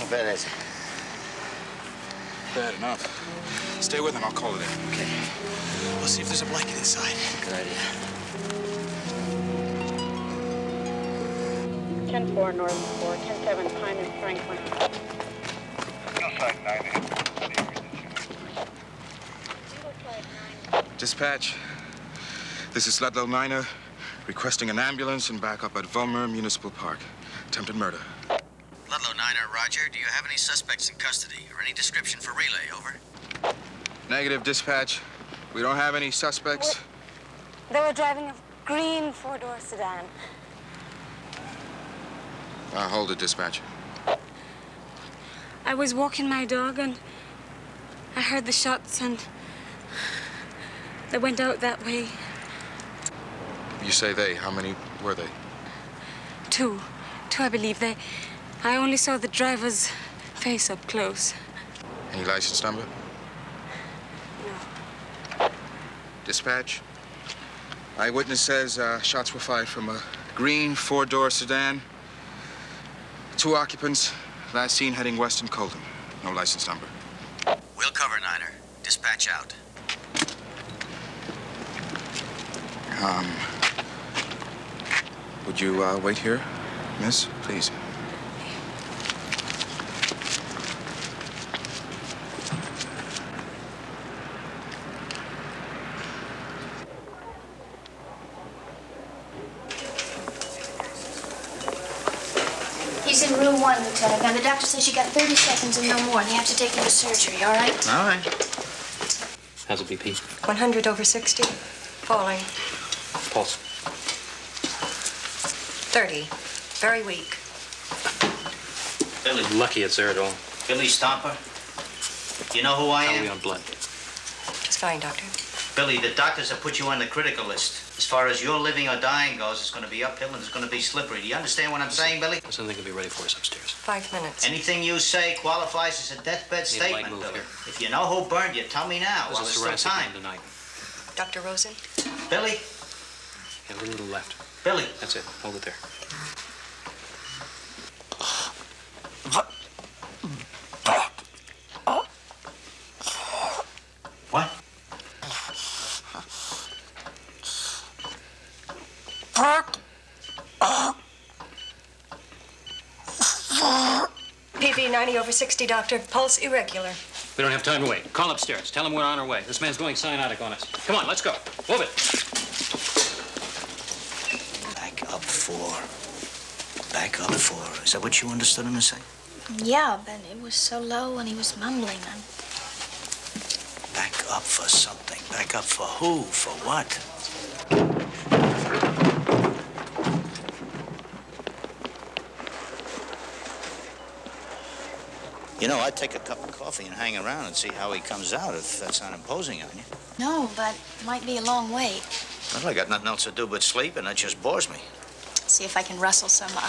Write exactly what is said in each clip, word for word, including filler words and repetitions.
How bad is it? Bad enough. Stay with him. I'll call it in. Okay. We'll see if there's a blanket inside. Good idea. ten four North four, ten seven Pine and Franklin. Hillside nine. Dispatch. This is Ludlow Niner, requesting an ambulance and backup at Vulmer Municipal Park. Attempted murder. Ludlow Niner, Roger. Do you have any suspects in custody or any description for relay? Over. Negative, dispatch. We don't have any suspects. They were driving a green four-door sedan. Uh, hold it, dispatch. I was walking my dog and I heard the shots and they went out that way. You say they. How many were they? Two. Two, I believe. They... I only saw the driver's face up close. Any license number? No. Dispatch. Eyewitness says uh, shots were fired from a green four-door sedan. Two occupants. Last seen heading west in Colton. No license number. We'll cover Niner. Dispatch out. Um... Would you uh, wait here, miss? Please. He's in room one, Lieutenant. Now, the doctor says you got thirty seconds and no more, and you have to take him to surgery, all right? All right. How's the B P? one hundred over sixty. Falling. Pulse. thirty. Very weak. Billy. Lucky it's there at all. Billy Stomper. You know who I How are am? we on blood? It's fine, Doctor. Billy, the doctors have put you on the critical list. As far as your living or dying goes, it's going to be uphill and it's going to be slippery. Do you understand what I'm saying, Billy? Listen, they can be ready for us upstairs. Five minutes. Anything you say qualifies as a deathbed Need a light statement, move Billy. here. If you know who burned you, tell me now There's while a there's still thoracic time. man tonight. Doctor Rosen? Billy? Yeah, a little to the left. Billy? That's it. Hold it there. What? P V ninety over sixty, Doctor. Pulse irregular. We don't have time to wait. Call upstairs. Tell him we're on our way. This man's going cyanotic on us. Come on, let's go. Move it. Back up four. Back up four. Is that what you understood him to say? Yeah, but it was so low and he was mumbling. I'm... Back up for something. Back up for who? For what? You know, I'd take a cup of coffee and hang around and see how he comes out, if that's not imposing on you. No, but it might be a long wait. Well, I got nothing else to do but sleep, and that just bores me. See if I can rustle some up.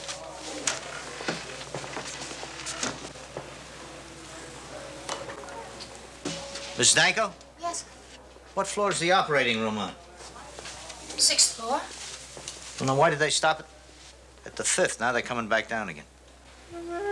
Miss Danko? Yes, What floor is the operating room on? sixth floor. Well, then why did they stop it at the fifth? Now they're coming back down again.